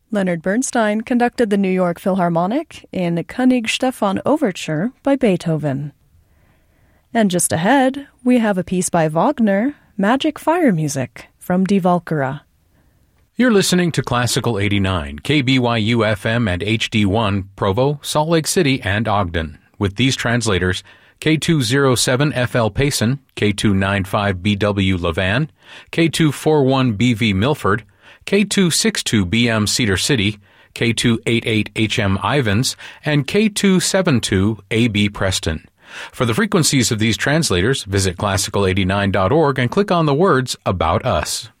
Leonard Bernstein conducted the New York Philharmonic in König Stephan Overture by Beethoven. And just ahead, we have a piece by Wagner, Magic Fire Music, from Die Walküre. You're listening to Classical 89, KBYU-FM and HD1, Provo, Salt Lake City, and Ogden, with these translators, K207FL Payson, K295BW Levan, K241BV Milford, K262BM Cedar City, K288HM Ivans, and K272AB Preston. For the frequencies of these translators, visit classical89.org and click on the words About Us.